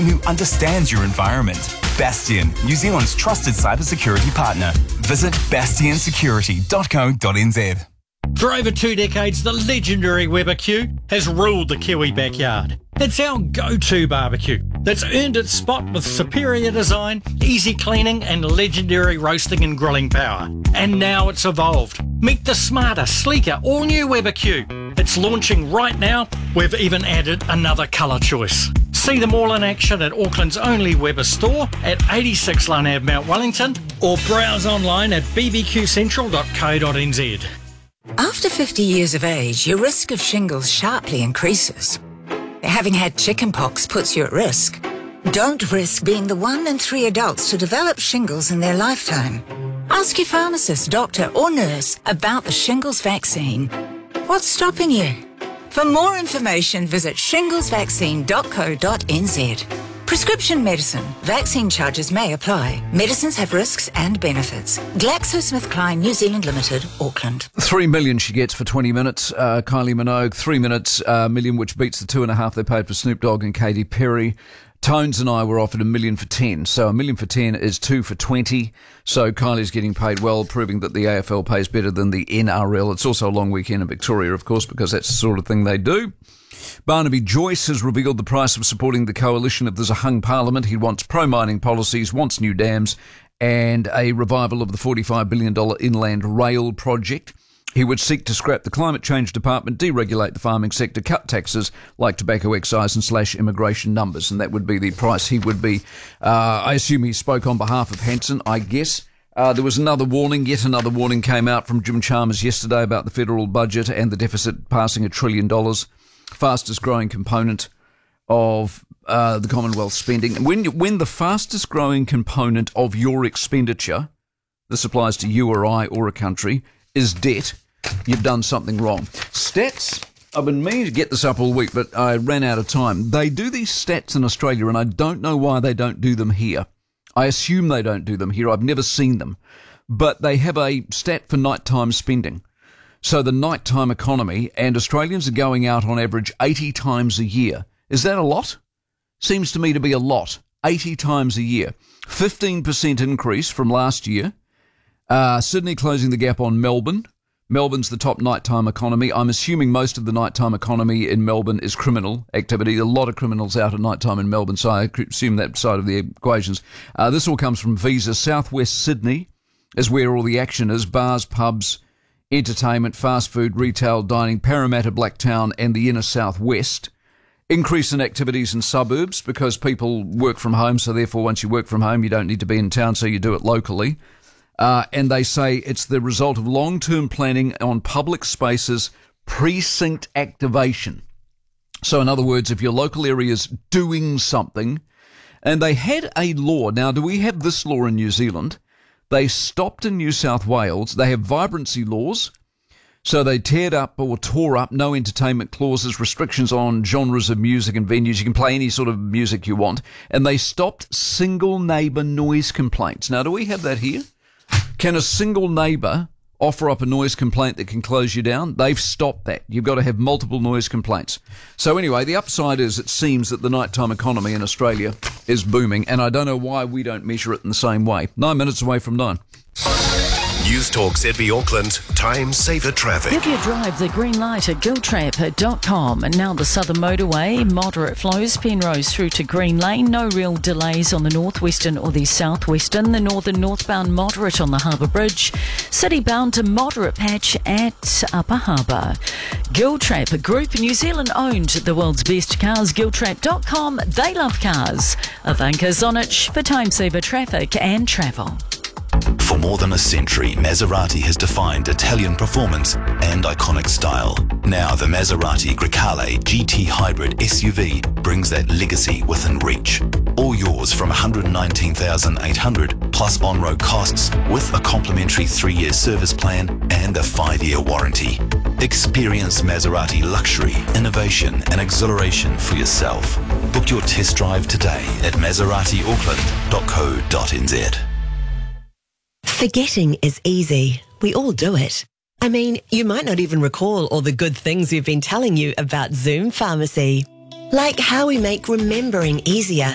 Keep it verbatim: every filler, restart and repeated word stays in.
who understands your environment. Bastion, New Zealand's trusted cybersecurity partner. Visit bastion security dot co dot n z. For over two decades, the legendary Weber Q has ruled the Kiwi backyard. It's our go-to barbecue that's earned its spot with superior design, easy cleaning and legendary roasting and grilling power. And now it's evolved. Meet the smarter, sleeker, all-new Weber Q. It's launching right now. We've even added another colour choice. See them all in action at Auckland's only Weber store at eighty-six Lane Ave, Mount Wellington, or browse online at b b q central dot co dot n z. After fifty years of age, your risk of shingles sharply increases. Having had chickenpox puts you at risk. Don't risk being the one in three adults to develop shingles in their lifetime. Ask your pharmacist, doctor or nurse about the shingles vaccine. What's stopping you? For more information, visit shingles vaccine dot co dot n z. Prescription medicine. Vaccine charges may apply. Medicines have risks and benefits. GlaxoSmithKline New Zealand Limited, Auckland. Three million she gets for twenty minutes. Uh, Kylie Minogue, three minutes, uh, million, which beats the two and a half they paid for Snoop Dogg and Katy Perry. Tones and I were offered a million for ten. So a million for ten is two for twenty. So Kylie's getting paid well, proving that the A F L pays better than the N R L. It's also a long weekend in Victoria, of course, because that's the sort of thing they do. Barnaby Joyce has revealed the price of supporting the coalition if there's a hung parliament. He wants pro-mining policies, wants new dams, and a revival of the forty-five billion dollars inland rail project. He would seek to scrap the climate change department, deregulate the farming sector, cut taxes like tobacco excise and slash immigration numbers. And that would be the price he would be. Uh, I assume he spoke on behalf of Hanson, I guess. Uh, there was another warning, yet another warning came out from Jim Chalmers yesterday about the federal budget and the deficit passing a trillion dollars. Fastest growing component of uh, the Commonwealth spending. When when the fastest growing component of your expenditure, this applies to you or I or a country, is debt, you've done something wrong. Stats, I've been meaning to get this up all week, but I ran out of time. They do these stats in Australia, and I don't know why they don't do them here. I assume they don't do them here. I've never seen them. But they have a stat for nighttime spending. So the nighttime economy, and Australians are going out on average eighty times a year. Is that a lot? Seems to me to be a lot. eighty times a year. fifteen percent increase from last year. Uh, Sydney closing the gap on Melbourne. Melbourne's the top nighttime economy. I'm assuming most of the nighttime economy in Melbourne is criminal activity. A lot of criminals out at nighttime in Melbourne, so I assume that side of the equations. Uh, this all comes from Visa. Southwest Sydney is where all the action is. Bars, pubs, entertainment, fast food, retail, dining, Parramatta, Blacktown and the inner southwest. Increase in activities in suburbs because people work from home, so therefore once you work from home you don't need to be in town, so you do it locally. Uh, and they say it's the result of long-term planning on public spaces, precinct activation. So in other words, if your local area is doing something, and they had a law. Now, do we have this law in New Zealand? They stopped in New South Wales. They have vibrancy laws. So they teared up or tore up no entertainment clauses, restrictions on genres of music and venues. You can play any sort of music you want. And they stopped single neighbour noise complaints. Now, do we have that here? Can a single neighbour offer up a noise complaint that can close you down? They've stopped that. You've got to have multiple noise complaints. So anyway, the upside is it seems that the nighttime economy in Australia is booming, and I don't know why we don't measure it in the same way. Nine minutes away from nine. News Talk Z B Auckland, time saver traffic. Give your drive the green light at giltrap dot com. And now the Southern Motorway, moderate flows, Penrose through to Green Lane. No real delays on the northwestern or the southwestern. The northern northbound moderate on the Harbour Bridge. City bound to moderate patch at Upper Harbour. Giltrap, a group New Zealand owned, the world's best cars, giltrap dot com. They love cars. Ivanka Zonich for time saver traffic and travel. For more than a century, Maserati has defined Italian performance and iconic style. Now the Maserati Grecale G T Hybrid S U V brings that legacy within reach. All yours from one hundred nineteen thousand eight hundred dollars plus on-road costs with a complimentary three-year service plan and a five-year warranty. Experience Maserati luxury, innovation and exhilaration for yourself. Book your test drive today at maserati auckland dot co dot n z. Forgetting is easy. We all do it. I mean, you might not even recall all the good things we've been telling you about Zoom Pharmacy. Like how we make remembering easier